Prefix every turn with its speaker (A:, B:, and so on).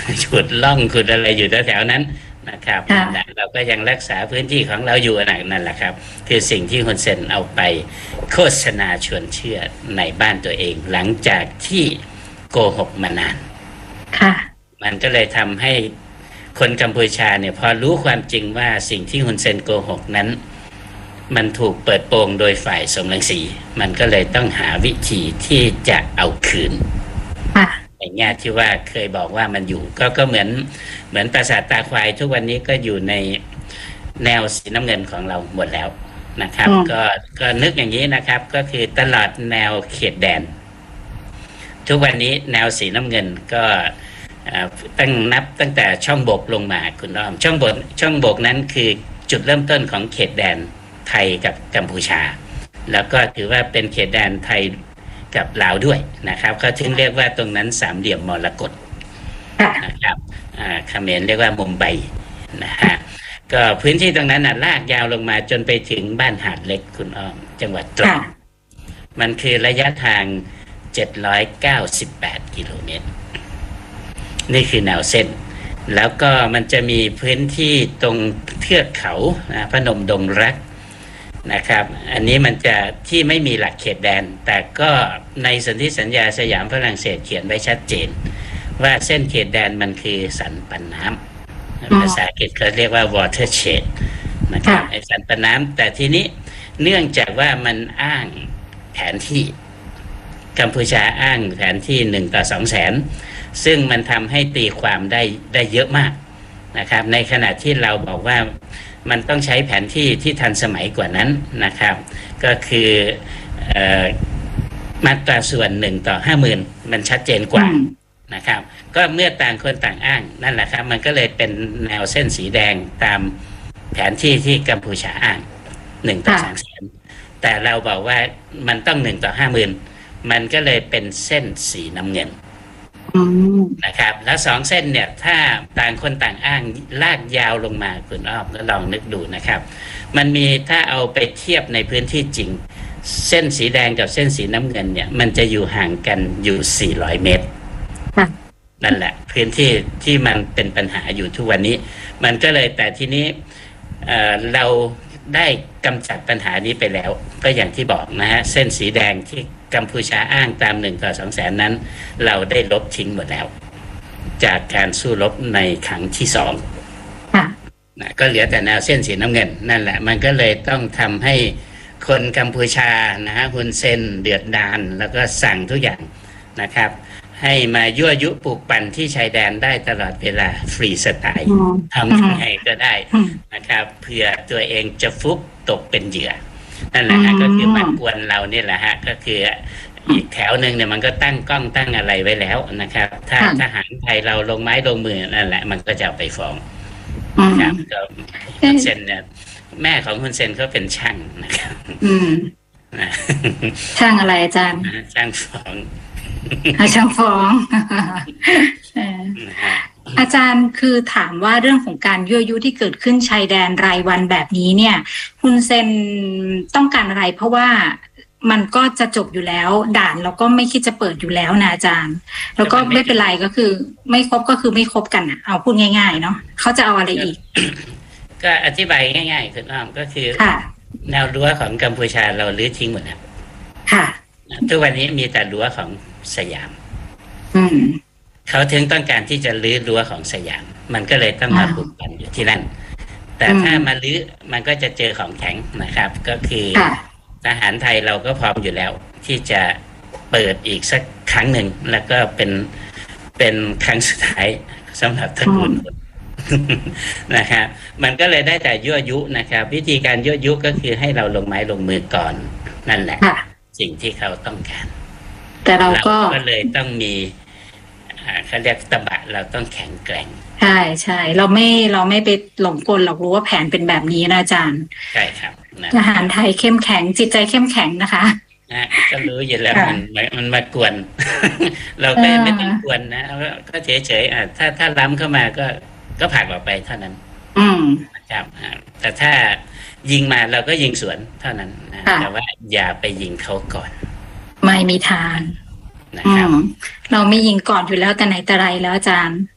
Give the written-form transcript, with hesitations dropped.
A: ขุดล่องขุดอะไรอยู่แถวๆนั้นนะครับเราก็ยังรักษาพื้นที่ของเราอยู่นั่นแหละครับคือสิ่งที่ฮุนเซนเอาไปโฆษณาชวนเชื่อในบ้านตัวเองหลังจากที่โกหกมานานมันก็เลยทำให้คนกัมพูชาเนี่ยพอรู้ความจริงว่าสิ่งที่ฮุนเซนโกหกนั้นมันถูกเปิดโปงโดยฝ่ายสมรังสีมันก็เลยต้องหาวิธีที่จะเอาคืนในแง่ที่ว่าเคยบอกว่ามันอยู่ก็เหมือนปราสาทตาควายทุกวันนี้ก็อยู่ในแนวสีน้ำเงินของเราหมดแล้วนะครับก็นึกอย่างนี้นะครับก็คือตลอดแนวเขตแดนทุกวันนี้แนวสีน้ำเงินก็ตั้งแต่ช่องบกลงมาคุณอ้อมช่องบกนั้นคือจุดเริ่มต้นของเขตแดนไทยกับกัมพูชาแล้วก็ถือว่าเป็นเขตแดนไทยกับลาวด้วยนะครับเขาถึงเรียกว่าตรงนั้นสามเหลี่ยมมรกตนะครับเขมรเรียกว่ามุมไบนะฮะก็พื้นที่ตรงนั้นลากยาวลงมาจนไปถึงบ้านหาดเล็กคุณอ้อมจังหวัดตรังมันคือระยะทาง798กิโลเมตรนี่คือแนวเส้นแล้วก็มันจะมีพื้นที่ตรงเทือกเขาพนมดงรักนะครับอันนี้มันจะที่ไม่มีหลักเขตแดนแต่ก็ในสนธิสัญญาสยามฝรั่งเศสเขียนไว้ชัดเจนว่าเส้นเขตแดนมันคือสันปันน้ำภาษาอังกฤษเขาเรียกว่า watershed นะครับไอ้สันปันน้ำแต่ทีนี้เนื่องจากว่ามันอ้างแผนที่กัมพูชาอ้างแผนที่1:200,000ซึ่งมันทำให้ตีความได้เยอะมากนะครับในขณะที่เราบอกว่ามันต้องใช้แผนที่ที่ทันสมัยกว่านั้นนะครับก็คือมาตราส่วน1:50,000มันชัดเจนกว่านะครับก็เมื่อต่างคนต่างอ้างนั่นแหละครับมันก็เลยเป็นแนวเส้นสีแดงตามแผนที่ที่กัมพูชาอ้าง1:200,000แต่เราบอกว่ามันต้อง1:50,000มันก็เลยเป็นเส้นสีน้ำเงินนะครับแล้ว2เส้นเนี่ยถ้าต่างคนต่างอ้างลากยาวลงมาคุณอ้อมก็ลองนึกดูนะครับมันมีถ้าเอาไปเทียบในพื้นที่จริงเส้นสีแดงกับเส้นสีน้ำเงินเนี่ยมันจะอยู่ห่างกันอยู่400 เมตรนั่นแหละพื้นที่ที่มันเป็นปัญหาอยู่ทุกวันนี้มันก็เลยแต่ทีนี้เราได้กำจัดปัญหานี้ไปแล้วก็อย่างที่บอกนะฮะเส้นสีแดงที่กัมพูชาอ้างตาม1:200,000นั้นเราได้ลบทิ้งหมดแล้วจากการสู้รบในครั้งที่2ก็เหลือแต่แนวเส้นสีน้ำเงินนั่นแหละมันก็เลยต้องทำให้คนกัมพูชานะฮะฮุนเซนเดือดดาลแล้วก็สั่งทุกอย่างนะครับให้มายั่วยุปลุกปั่นที่ชายแดนได้ตลอดเวลาฟรีสไตล์ทำยังไงก็ได้นะครับเพื่อตัวเองจะฟุบตกเป็นเหยื่อนั่นแหละฮะก็คือมากวนเราเนี่ยแหละฮะก็คืออีกแถวหนึ่งเนี่ยมันก็ตั้งกล้องตั้งอะไรไว้แล้วนะครับถ้าทหารไทยเราลงไม้ลงมือนั่นแหละมันก็จะไปฟ้องนะครับก็ฮุนเซนเนี่ยแม่ของฮุนเซนเขาเป็นช่างนะครับ
B: ช่างอะไรอาจารย์
A: ช่างฟ้อง
B: ช่างฟ้องอาจารย์คือถามว่าเรื่องของการยั่วยุที่เกิดขึ้นชายแดนรายวันแบบนี้เนี่ยฮุนเซนต้องการอะไรเพราะว่ามันก็จะจบอยู่แล้วด่านเราก็ไม่คิดจะเปิดอยู่แล้วนะอาจารย์แล้วก็ไม่เป็นไรก็คือไม่ครบก็คือไม่ครบกันเอาพูดง่ายๆเนาะเขาจะเอาอะไรอีก
A: ก็อธิบายง่ายๆคุณอ้อมก็คือแนวรั้วของกัมพูชาเราลื้อทิ้งหมดแล้วค่ะทุกวันนี้มีแต่รั้วของสยามเขาถึงต้องการที่จะลื้อรั้วของสยามมันก็เลยต้องมาปลุกปั่นอยู่ที่นั่นแต่ถ้ามาลื้อมันก็จะเจอของแข็งนะครับก็คือทหารไทยเราก็พร้อมอยู่แล้วที่จะเปิดอีกสักครั้งหนึ่งแล้วก็เป็นครั้งสุดท้ายสำหรับตระกูลนะครับมันก็เลยได้แต่ยั่วยุนะครับวิธีการยั่วยุก็คือให้เราลงไม้ลงมือก่อนนั่นแหละสิ่งที่เขาต้องการ
B: แต่เราก็
A: เลยต้องมีเขาเรียกตบะเราต้องแข็งแกร่ง
B: ใช่เราไม่ไปหลงกลหรอกรู้ว่าแผนเป็นแบบนี้นะอาจารย์
A: ใช่ครับ
B: ทหารไทยเข้มแข็งจิตใจเข้มแข็งนะคะ
A: ก็รู้อยู่แล้วมันมากวนเราก็ไม่ต้องกวนนะก็เฉยๆถ้าล้ำเข้ามาก็ผลักออกไปเท่านั้นนะครับแต่ถ้ายิงมาเราก็ยิงสวนเท่านั้นนะแต่ว่าอย่าไปยิงเขาก่อน
B: ไม่มีทางนะครับเราไม่ยิงก่อนอยู่แล้วแต่ไหนแต่ไรแล้วอาจารย์